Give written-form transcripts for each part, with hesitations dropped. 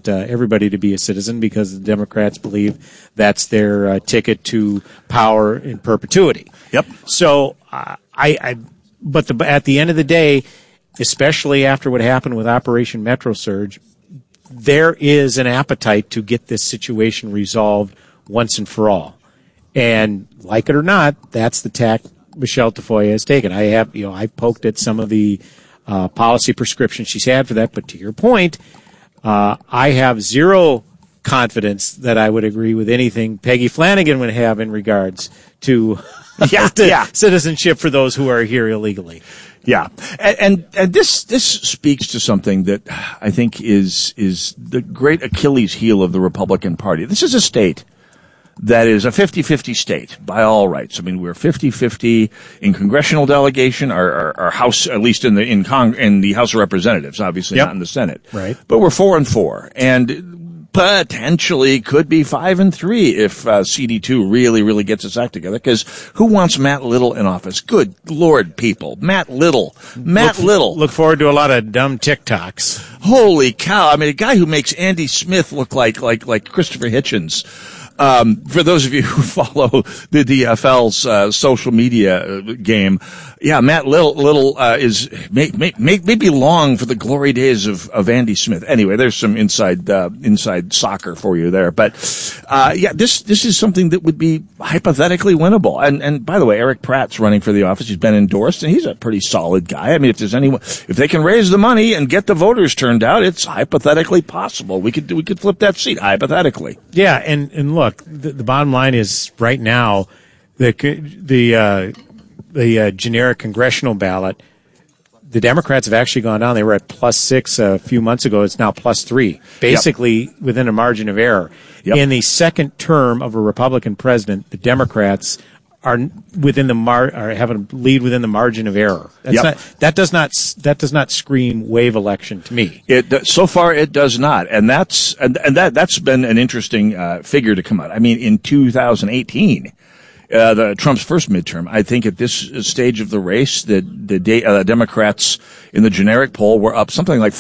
want everybody to be a citizen because the Democrats believe that's their ticket to power in perpetuity. Yep. So but at the end of the day, especially after what happened with Operation Metro Surge, there is an appetite to get this situation resolved once and for all. And like it or not, that's the tack Michelle Tafoya has taken. I've poked at some of the policy prescriptions she's had for that, but to your point, I have zero confidence that I would agree with anything Peggy Flanagan would have in regards to citizenship for those who are here illegally. Yeah, and this speaks to something that I think is the great Achilles heel of the Republican Party. This is a state that is a 50-50 state by all rights. I mean, we're 50-50 in congressional delegation, our House, at least in the House of Representatives, obviously not in the Senate. Right. But we're 4-4, and potentially could be 5-3 if CD2 really gets its act together. Because who wants Matt Little in office? Good Lord, people, Matt Little. Look forward to a lot of dumb TikToks. Holy cow! I mean, a guy who makes Andy Smith look like Christopher Hitchens. For those of you who follow the DFL's social media game, yeah, Matt Little is maybe long for the glory days of Andy Smith. Anyway, there's some inside soccer for you there. But this is something that would be hypothetically winnable. And by the way, Eric Pratt's running for the office. He's been endorsed, and he's a pretty solid guy. I mean, if they can raise the money and get the voters turned out, it's hypothetically possible. We could flip that seat hypothetically. Yeah, and look. The bottom line is right now, the generic congressional ballot, the Democrats have actually gone down. They were at +6 a few months ago. It's now +3, basically within a margin of error. Yep. In the second term of a Republican president, the Democrats are within have a lead within the margin of error. That does not scream wave election to me. So far it does not, and that's been an interesting figure to come out. I mean, in 2018, Trump's first midterm, I think at this stage of the race, the Democrats in the generic poll were up something like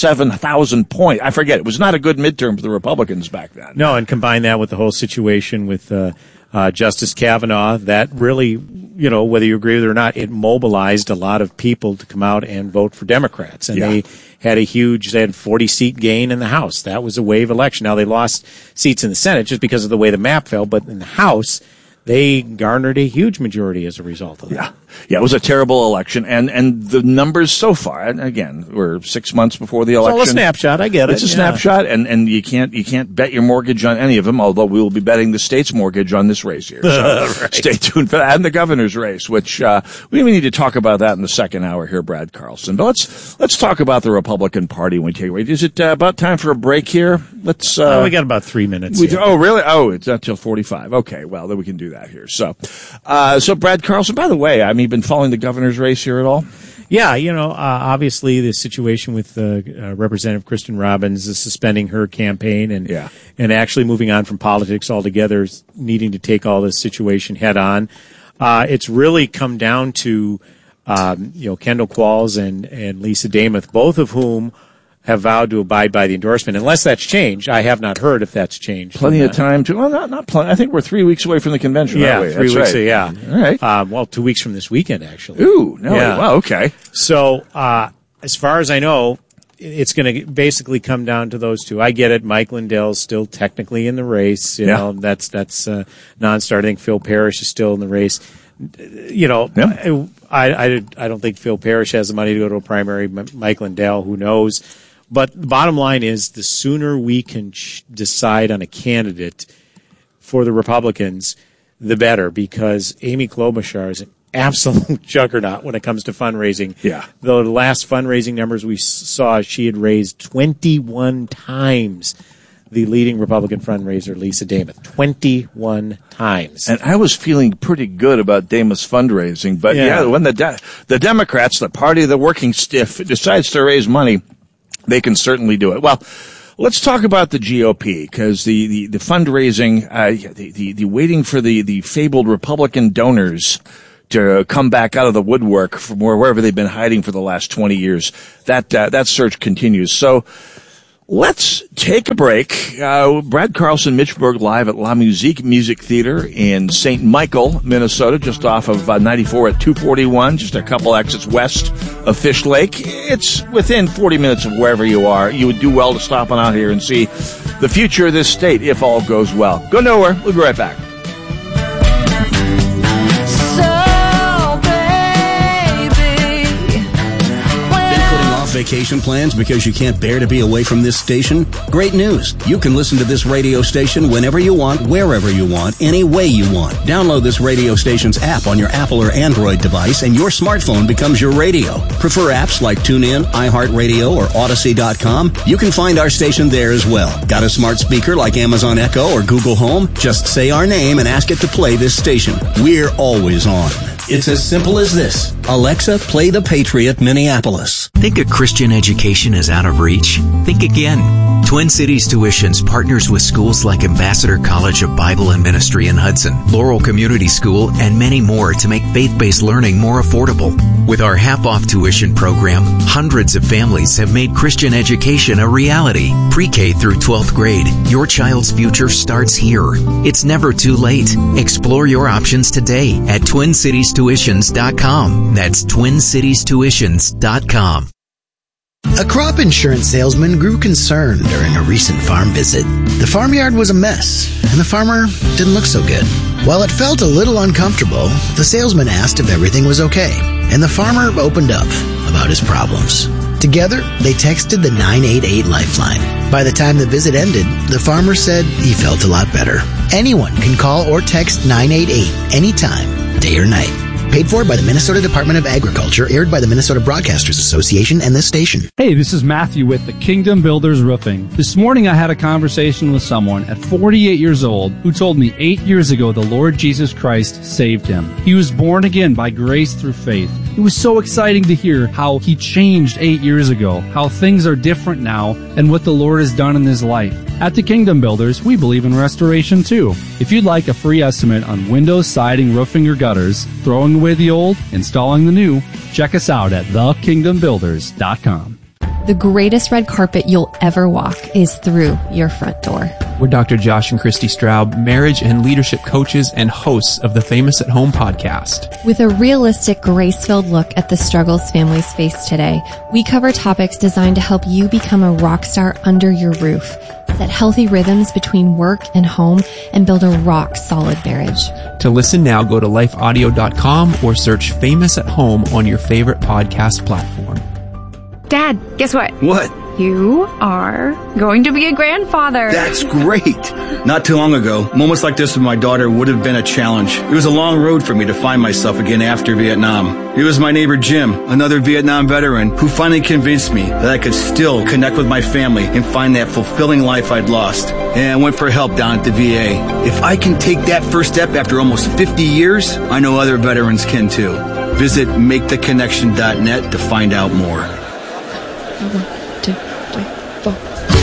47,000 points. I forget. It was not a good midterm for the Republicans back then. No, and combine that with the whole situation with Justice Kavanaugh, that really, whether you agree with it or not, it mobilized a lot of people to come out and vote for Democrats. And they had a 40-seat gain in the House. That was a wave election. Now, they lost seats in the Senate just because of the way the map fell, but in the House, they garnered a huge majority as a result of that. Yeah, it was a terrible election, and the numbers so far, and again, we're 6 months before the election. It's all a snapshot, I get it. It's a snapshot, and you can't bet your mortgage on any of them, although we will be betting the state's mortgage on this race here. So right. Stay tuned for that, and the governor's race, which we need to talk about that in the second hour here, Brad Carlson. But let's talk about the Republican Party when we take away. Is it about time for a break here? We got about 3 minutes. Oh, really? Oh, it's not till 45. Okay, well, then we can do that here. So Brad Carlson, by the way, I mean, you've been following the governor's race here at all? Yeah, obviously the situation with Representative Kristen Robbins is suspending her campaign and actually moving on from politics altogether, needing to take all this situation head on. It's really come down to, Kendall Qualls and Lisa Damath, both of whom have vowed to abide by the endorsement. Unless that's changed, I have not heard if that's changed. Plenty of time to. Well, not plenty. I think we're 3 weeks away from the convention. Yeah, aren't we? 3 weeks. Right. Yeah. All right. 2 weeks from this weekend, actually. Ooh, no. Yeah. Well, okay. So, as far as I know, it's going to basically come down to those two. I get it. Mike Lindell's still technically in the race. You know, that's non-starter. I think Phil Parrish is still in the race. I don't think Phil Parrish has the money to go to a primary. Mike Lindell, who knows? But the bottom line is the sooner we can decide on a candidate for the Republicans, the better, because Amy Klobuchar is an absolute juggernaut when it comes to fundraising. Yeah. Though the last fundraising numbers we saw, she had raised 21 times the leading Republican fundraiser, Lisa Damath. 21 times. And I was feeling pretty good about Damath's fundraising, but when the Democrats, the party of the working stiff, decides to raise money, they can certainly do it. Well, let's talk about the GOP, because the fundraising, the waiting for the fabled Republican donors to come back out of the woodwork from wherever they've been hiding for the last 20 years, that search continues. So Let's take a break. Brad Carlson, Mitch Berg live at La Musique Music Theater in St. Michael, Minnesota, just off of 94 at 241, just a couple exits west of Fish Lake. It's within 40 minutes of wherever you are. You would do well to stop on out here and see the future of this state if all goes well. Go nowhere. We'll be right back. Vacation plans because you can't bear to be away from this station? Great news. You can listen to this radio station whenever you want, wherever you want, any way you want. Download this radio station's app on your Apple or Android device and your smartphone becomes your radio. Prefer apps like TuneIn, iHeartRadio, or Odyssey.com? You can find our station there as well. Got a smart speaker like Amazon Echo or Google Home? Just say our name and ask it to play this station. We're always on. It's as simple as this. Alexa, play The Patriot Minneapolis. Think a Christian education is out of reach? Think again. Twin Cities Tuitions partners with schools like Ambassador College of Bible and Ministry in Hudson, Laurel Community School, and many more to make faith-based learning more affordable. With our half-off tuition program, hundreds of families have made Christian education a reality. Pre-K through 12th grade, your child's future starts here. It's never too late. Explore your options today at TwinCitiesTuitions.com. That's TwinCitiesTuitions.com. A crop insurance salesman grew concerned during a recent farm visit. The farmyard was a mess, and the farmer didn't look so good. While it felt a little uncomfortable, the salesman asked if everything was okay, and the farmer opened up about his problems. Together, they texted the 988 Lifeline. By the time the visit ended, the farmer said he felt a lot better. Anyone can call or text 988 anytime, day or night. Paid for by the Minnesota Department of Agriculture, aired by the Minnesota Broadcasters Association and this station. Hey, this is Matthew with the Kingdom Builders Roofing. This morning I had a conversation with someone at 48 years old who told me 8 years ago the Lord Jesus Christ saved him. He was born again by grace through faith. It was so exciting to hear how he changed 8 years ago, how things are different now, and what the Lord has done in his life. At the Kingdom Builders, we believe in restoration too. If you'd like a free estimate on windows, siding, roofing, or gutters, throwing away the old, installing the new, check us out at thekingdombuilders.com. The greatest red carpet you'll ever walk is through your front door. We're Dr. Josh and Christy Straub, marriage and leadership coaches and hosts of the Famous at Home podcast. With a realistic, grace-filled look at the struggles families face today, we cover topics designed to help you become a rock star under your roof, set healthy rhythms between work and home, and build a rock-solid marriage. To listen now, go to lifeaudio.com or search Famous at Home on your favorite podcast platform. Dad, guess what? What? You are going to be a grandfather. That's great. Not too long ago, moments like this with my daughter would have been a challenge. It was a long road for me to find myself again after Vietnam. It was my neighbor Jim, another Vietnam veteran, who finally convinced me that I could still connect with my family and find that fulfilling life I'd lost. And I went for help down at the VA. If I can take that first step after almost 50 years, I know other veterans can too. Visit MakeTheConnection.net to find out more. 1, 2, 3, 4.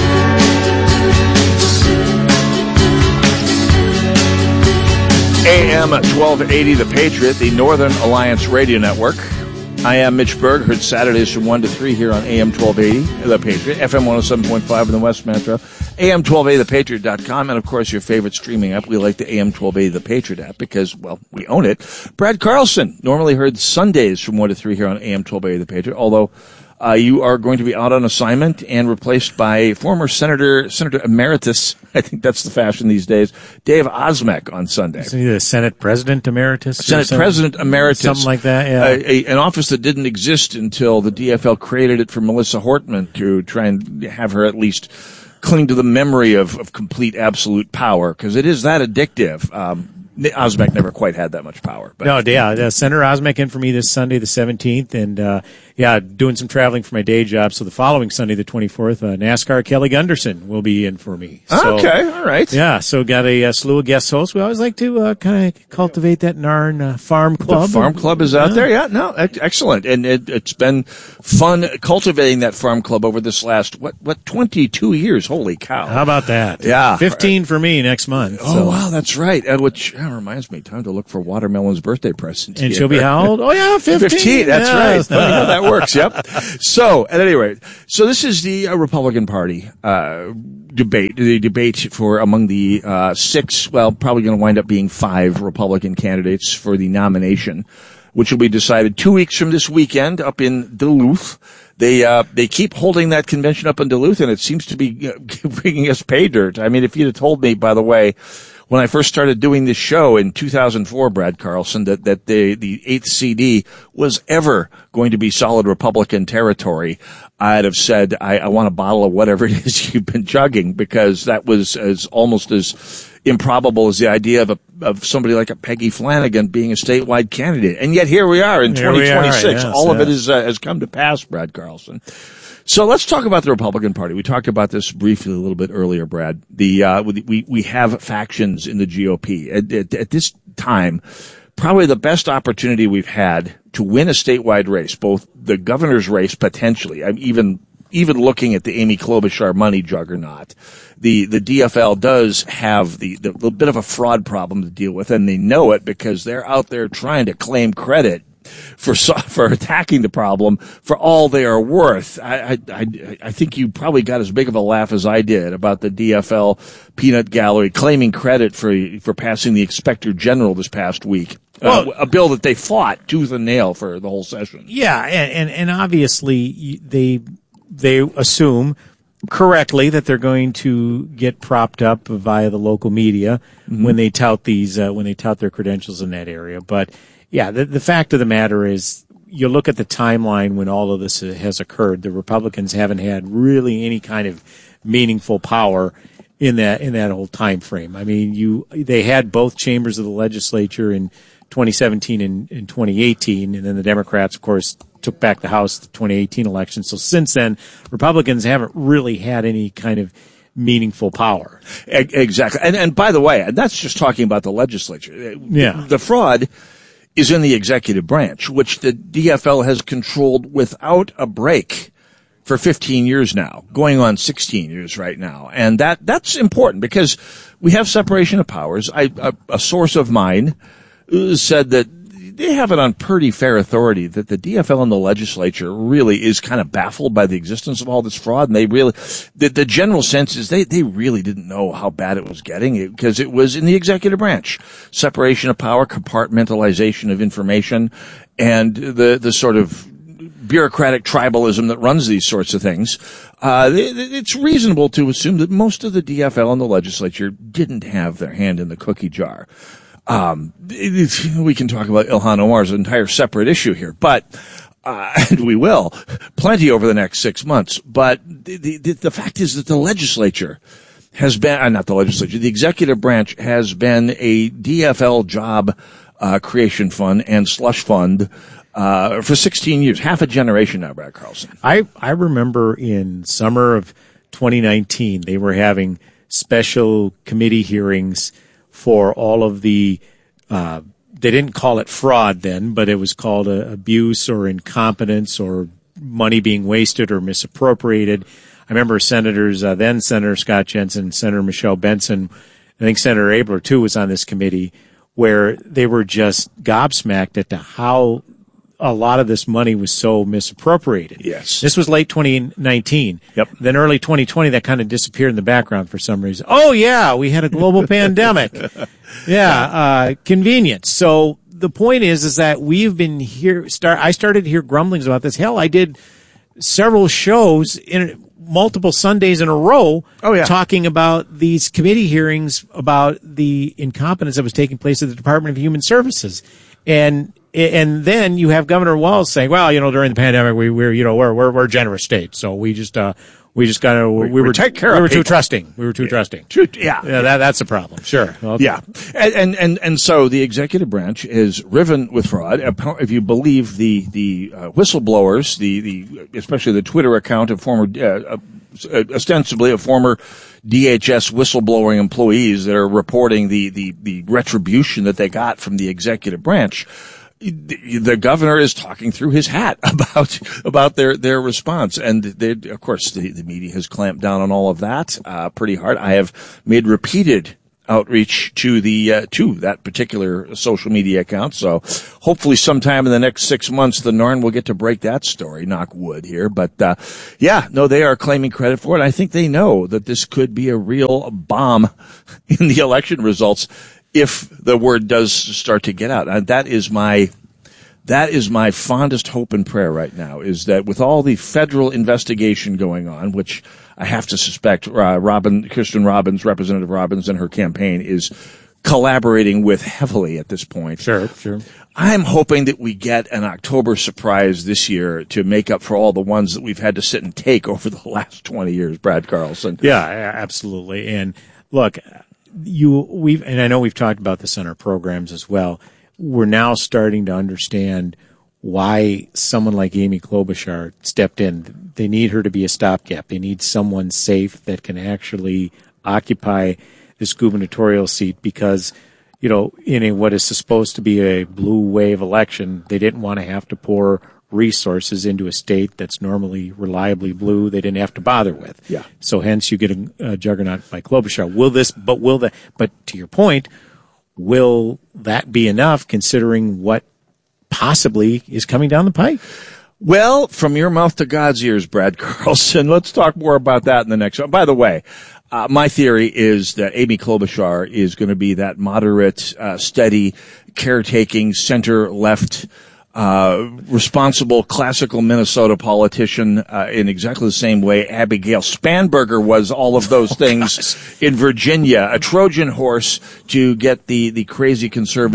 AM 1280, The Patriot, the Northern Alliance Radio Network. I am Mitch Berg, heard Saturdays from 1 to 3 here on AM 1280, The Patriot, FM 107.5 in the West Metro, AM 1280thepatriot.com, and of course your favorite streaming app. We like the AM 1280 The Patriot app because, well, we own it. Brad Carlson, normally heard Sundays from 1 to 3 here on AM 1280 The Patriot, although you are going to be out on assignment and replaced by former Senator Emeritus, I think that's the fashion these days, Dave Osmek on Sunday. Isn't he the Senate President Emeritus? Senate President Emeritus. Something like that, yeah. An office that didn't exist until the DFL created it for Melissa Hortman to try and have her at least cling to the memory of complete absolute power, because it is that addictive. Osmek never quite had that much power. But. No, yeah, Senator Osmek in for me this Sunday, the 17th, and doing some traveling for my day job. So the following Sunday, the 24th, NASCAR Kelly Gunderson will be in for me. So, okay, all right. Yeah, so got a slew of guest hosts. We always like to kind of cultivate that Narn Farm Club. The Farm Club is out there, yeah. No, excellent. And it's been fun cultivating that Farm Club over this last, 22 years. Holy cow. How about that? Yeah. 15 for me next month. Oh, wow, that's right. Which, That reminds me, time to look for Watermelon's birthday present. And she'll be how old? Oh, yeah, 15. 15, that's right. Funny how that works, yep. So, at any rate, so this is the Republican Party debate. The debate for among the 6, well, probably going to wind up being 5 Republican candidates for the nomination, which will be decided 2 weeks from this weekend up in Duluth. They keep holding that convention up in Duluth, and it seems to be bringing us pay dirt. I mean, if you'd have told me, by the way, when I first started doing this show in 2004, Brad Carlson, that the 8th CD was ever going to be solid Republican territory, I'd have said, I want a bottle of whatever it is you've been chugging, because that was almost as improbable as the idea of somebody like a Peggy Flanagan being a statewide candidate. And yet here we are in 2026. Yes, all of it has come to pass, Brad Carlson. So let's talk about the Republican Party. We talked about this briefly a little bit earlier, Brad. We have factions in the GOP. At this time, probably the best opportunity we've had to win a statewide race, both the governor's race potentially, even looking at the Amy Klobuchar money juggernaut. The DFL does have the bit of a fraud problem to deal with, and they know it because they're out there trying to claim credit for attacking the problem for all they are worth. I think you probably got as big of a laugh as I did about the DFL peanut gallery claiming credit for passing the Inspector General this past week. A bill that they fought tooth and nail for the whole session. Yeah, and obviously they assume correctly that they're going to get propped up via the local media when they tout their credentials in that area. But yeah, the fact of the matter is, you look at the timeline when all of this has occurred. The Republicans haven't had really any kind of meaningful power in that whole time frame. I mean, they had both chambers of the legislature in 2017 and 2018, and then the Democrats, of course, took back the House at the 2018 election. So since then, Republicans haven't really had any kind of meaningful power. Exactly. And by the way, and that's just talking about the legislature. Yeah. The fraud is in the executive branch, which the DFL has controlled without a break for 15 years now, going on 16 years right now. And that's important because we have separation of powers. A source of mine said that they have it on pretty fair authority that the DFL and the legislature really is kind of baffled by the existence of all this fraud. And they really, the general sense is they really didn't know how bad it was getting because it was in the executive branch. Separation of power, compartmentalization of information, and the sort of bureaucratic tribalism that runs these sorts of things. It's reasonable to assume that most of the DFL and the legislature didn't have their hand in the cookie jar. We can talk about Ilhan Omar's entire separate issue here, but, and we will, plenty over the next 6 months. But the fact is that the legislature has been, not the legislature, the executive branch has been a DFL job, creation fund and slush fund, for 16 years, half a generation now, Brad Carlson. I remember in summer of 2019, they were having special committee hearings for all of the, they didn't call it fraud then, but it was called abuse or incompetence or money being wasted or misappropriated. I remember then Senator Scott Jensen, Senator Michelle Benson, I think Senator Abler too was on this committee, where they were just gobsmacked at how a lot of this money was so misappropriated. Yes. This was late 2019. Yep. Then early 2020, that kind of disappeared in the background for some reason. Oh, yeah, we had a global pandemic. Yeah, convenience. So the point is that we've been here, I started to hear grumblings about this. Hell, I did several shows in multiple Sundays in a row talking about these committee hearings about the incompetence that was taking place at the Department of Human Services. And then you have Governor Walz saying, well, during the pandemic, we're a generous state. So we were too trusting. We were too trusting. Yeah. That's a problem. Sure. Okay. Yeah. And so the executive branch is riven with fraud. If you believe the whistleblowers, especially the Twitter account of ostensibly a former DHS whistleblowing employees that are reporting the retribution that they got from the executive branch, the governor is talking through his hat about their response. And of course, the media has clamped down on all of that, pretty hard. I have made repeated outreach to that particular social media account. So hopefully sometime in the next 6 months, the Narn will get to break that story, knock wood here. But, they are claiming credit for it. I think they know that this could be a real bomb in the election results if the word does start to get out. And that is my fondest hope and prayer right now, is that with all the federal investigation going on, which I have to suspect Kristen Robbins, Representative Robbins, and her campaign is collaborating with heavily at this point. Sure. I'm hoping that we get an October surprise this year to make up for all the ones that we've had to sit and take over the last 20 years, Brad Carlson. Yeah, absolutely. And look, and I know we've talked about this on our programs as well. We're now starting to understand why someone like Amy Klobuchar stepped in. They need her to be a stopgap. They need someone safe that can actually occupy this gubernatorial seat because, in what is supposed to be a blue wave election, they didn't want to have to pour resources into a state that's normally reliably blue. They didn't have to bother with. Yeah. So hence you get a juggernaut like Klobuchar. But to your point, will that be enough considering what possibly is coming down the pike? Well, from your mouth to God's ears, Brad Carlson. Let's talk more about that in the next one. By the way, my theory is that Amy Klobuchar is going to be that moderate, steady, caretaking, center-left, responsible classical Minnesota politician in exactly the same way Abigail Spanberger was all of those things in Virginia, a Trojan horse to get the crazy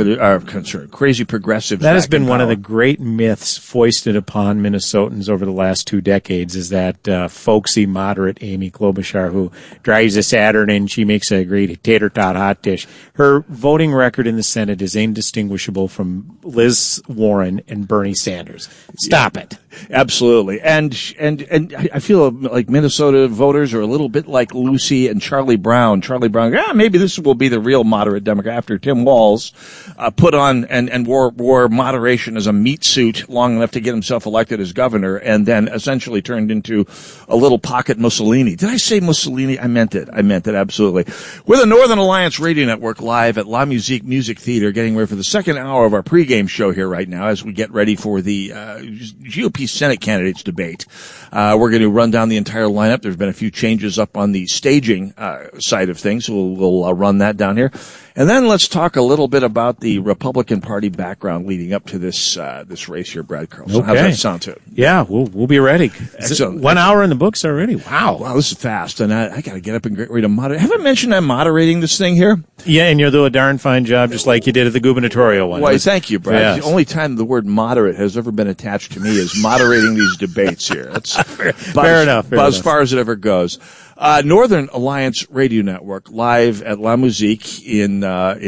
crazy progressive. That has been one of the great myths foisted upon Minnesotans over the last 2 decades, is that folksy, moderate Amy Klobuchar who drives a Saturn and she makes a great tater tot hot dish. Her voting record in the Senate is indistinguishable from Liz Warren and Bernie Sanders. Stop it. Absolutely. And I feel like Minnesota voters are a little bit like Lucy and Charlie Brown. Charlie Brown, maybe this will be the real moderate Democrat after Tim Walz put on and wore moderation as a meat suit long enough to get himself elected as governor, and then essentially turned into a little pocket Mussolini. Did I say Mussolini? I meant it. Absolutely. We're the Northern Alliance Radio Network live at La Musique Music Theater, getting ready for the second hour of our pregame show here right now as we get ready for the GOP Senate candidates debate. We're going to run down the entire lineup. There's been a few changes up on the staging side of things. We'll run that down here. And then let's talk a little bit about the Republican Party background leading up to this race here, Brad Carlson. Okay. How's that sound to it? Yeah, we'll be ready. Excellent. 1 hour in the books already. Wow, this is fast, and I got to get up and get ready to moderate. Have I mentioned I'm moderating this thing here? Yeah, and you'll do a darn fine job, just like you did at the gubernatorial one. Well, thank you, Brad. Yes. The only time the word moderate has ever been attached to me is moderating these debates here. That's fair enough. As far as it ever goes. Northern Alliance Radio Network live at La Musique in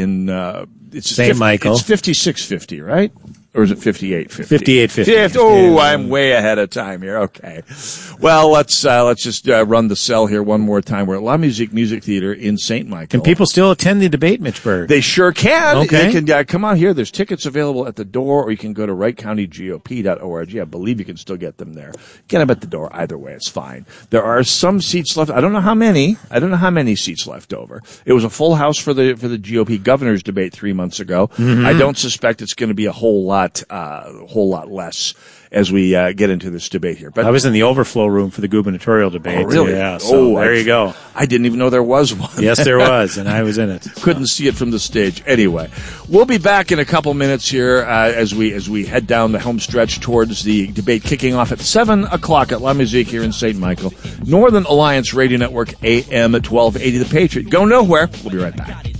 it's St. Michael. It's 5650, right? Or is it 5850? 5850. Oh, I'm way ahead of time here. Okay. Well, let's just run the cell here one more time. We're at La Musique Music Theater in St. Michael. Can people still attend the debate, Mitch Berg? They sure can. Okay. They can come out here. There's tickets available at the door, or you can go to WrightCountyGOP.org. I believe you can still get them there. Get them at the door. Either way, it's fine. There are some seats left. I don't know how many. Seats left over. It was a full house for the GOP governor's debate 3 months ago. Mm-hmm. I don't suspect it's going to be a whole lot less as we get into this debate here. But I was in the overflow room for the gubernatorial debate. Oh, really? Yeah. So there you go. I didn't even know there was one. Yes, there was, and I was in it. Couldn't see it from the stage. Anyway, we'll be back in a couple minutes here as we head down the home stretch towards the debate kicking off at 7:00 at La Musique here in St. Michael. Northern Alliance Radio Network, AM 1280, The Patriot. Go nowhere. We'll be right back.